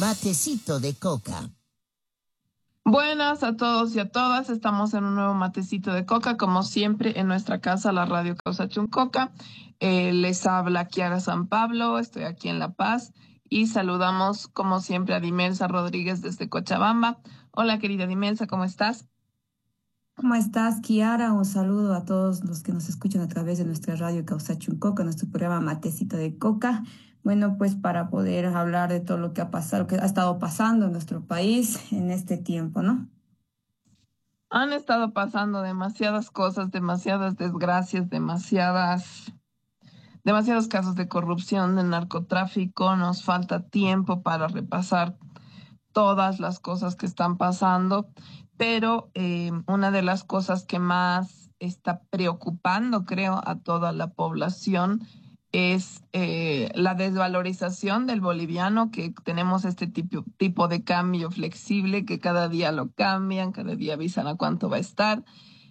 Matecito de coca. Buenas a todos y a todas, estamos en un nuevo matecito de coca, como siempre en nuestra casa, la Radio Causa Chuncoca. Les habla Kiara San Pablo, estoy aquí en La Paz y saludamos como siempre a Dimelsa Rodríguez desde Cochabamba. Hola querida Dimelsa, ¿cómo estás? ¿Cómo estás, Kiara? Un saludo a todos los que nos escuchan a través de nuestra radio Causa Chuncoca, nuestro programa Matecito de Coca. Bueno, pues para poder hablar de todo lo que ha pasado, que ha estado pasando en nuestro país en este tiempo, ¿no? Han estado pasando demasiadas cosas, demasiadas desgracias, demasiados casos de corrupción, de narcotráfico. Nos falta tiempo para repasar todas las cosas que están pasando, pero una de las cosas que más está preocupando, creo, a toda la población es la desvalorización del boliviano, que tenemos este tipo de cambio flexible, que cada día lo cambian, cada día avisan a cuánto va a estar.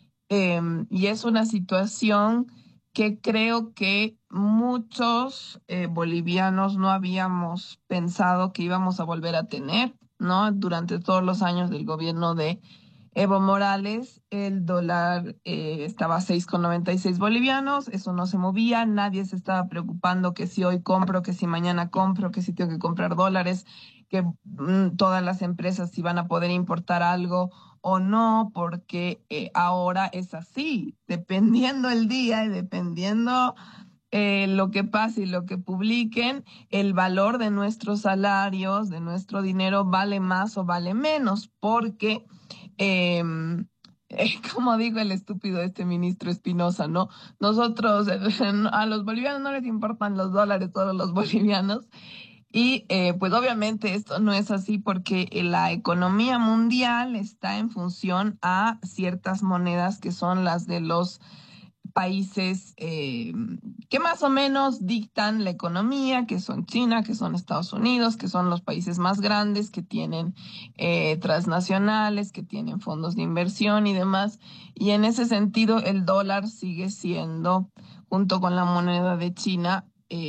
Y es una situación que creo que muchos bolivianos no habíamos pensado que íbamos a volver a tener, ¿no? Durante todos los años del gobierno de Evo Morales, el dólar estaba a 6,96 bolivianos, eso no se movía, nadie se estaba preocupando que si hoy compro, que si mañana compro, que si tengo que comprar dólares, que todas las empresas iban a poder importar algo o no, porque ahora es así, dependiendo el día y dependiendo lo que pase y lo que publiquen, el valor de nuestros salarios, de nuestro dinero, vale más o vale menos, porque, eh, como dijo el estúpido este ministro Espinosa, ¿no? Nosotros, a los bolivianos no les importan los dólares, todos los bolivianos. Y pues obviamente esto no es así porque la economía mundial está en función a ciertas monedas que son las de los países que más o menos dictan la economía, que son China, que son Estados Unidos, que son los países más grandes, que tienen transnacionales, que tienen fondos de inversión y demás. Y en ese sentido, el dólar sigue siendo, junto con la moneda de China,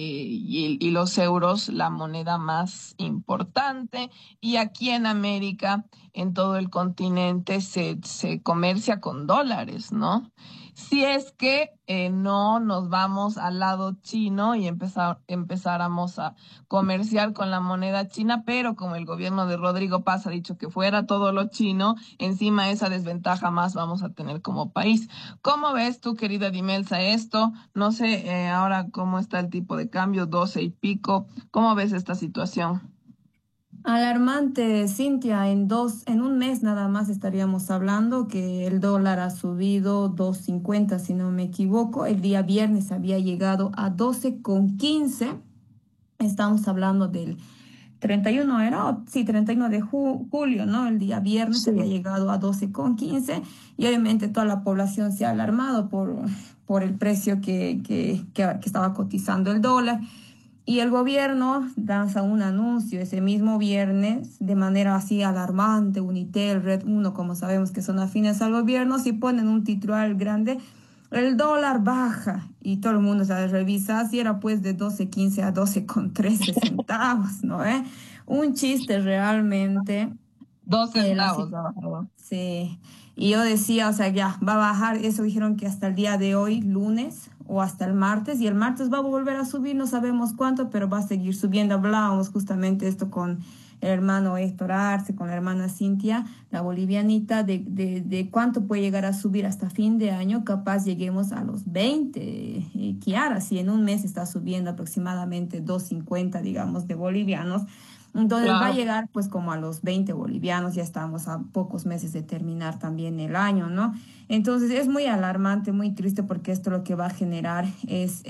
y los euros, la moneda más importante. Y aquí en América, en todo el continente, se comercia con dólares, ¿no? Si es que no nos vamos al lado chino y empezáramos a comerciar con la moneda china, pero como el gobierno de Rodrigo Paz ha dicho que fuera todo lo chino, encima esa desventaja más vamos a tener como país. ¿Cómo ves tú, querida Dimelsa, esto? No sé ahora cómo está el tipo de cambio, 12 y pico. ¿Cómo ves esta situación? Alarmante, Cintia, en un mes nada más estaríamos hablando que el dólar ha subido 2,50, si no me equivoco. El día viernes había llegado a 12,15. Estamos hablando del 31, ¿era? Sí, 31 de julio, ¿no? El día viernes había llegado a 12,15 y obviamente toda la población se ha alarmado por el precio que estaba cotizando el dólar. Y el gobierno lanza un anuncio ese mismo viernes de manera así alarmante, Unitel, Red 1, como sabemos que son afines al gobierno, si ponen un titular grande, el dólar baja y todo el mundo se revisa si era pues de 12,15 a 12,13 centavos, ¿no? Un chiste realmente. 2 centavos ha bajado. Sí, y yo decía, o sea, ya va a bajar, eso dijeron que hasta el día de hoy, lunes o hasta el martes, y el martes va a volver a subir, no sabemos cuánto, pero va a seguir subiendo. Hablábamos justamente esto con el hermano Héctor Arce, con la hermana Cintia, la bolivianita, de cuánto puede llegar a subir hasta fin de año, capaz lleguemos a los 20, Kiara, si en un mes está subiendo aproximadamente 2,50, digamos, de bolivianos. Entonces va a llegar pues como a los 20 bolivianos, ya estamos a pocos meses de terminar también el año, ¿no? Entonces es muy alarmante, muy triste porque esto lo que va a generar es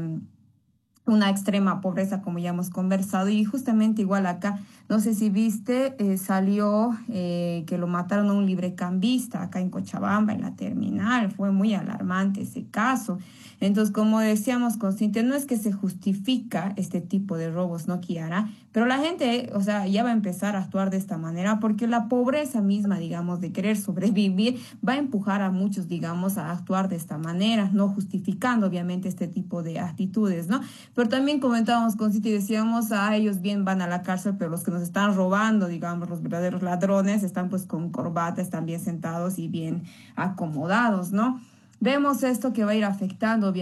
una extrema pobreza, como ya hemos conversado, y justamente igual acá, no sé si viste, salió que lo mataron a un librecambista acá en Cochabamba, en la terminal. Fue muy alarmante ese caso. Entonces, como decíamos con Cintia, no es que se justifica este tipo de robos, ¿no, Kiara? Pero la gente, o sea, ya va a empezar a actuar de esta manera porque la pobreza misma, digamos, de querer sobrevivir, va a empujar a muchos, digamos, a actuar de esta manera, no justificando, obviamente, este tipo de actitudes, ¿no? Pero también comentábamos con Citi y decíamos, ellos bien van a la cárcel, pero los que nos están robando, digamos, los verdaderos ladrones, están pues con corbata, están bien sentados y bien acomodados, ¿no? Vemos esto que va a ir afectando, obviamente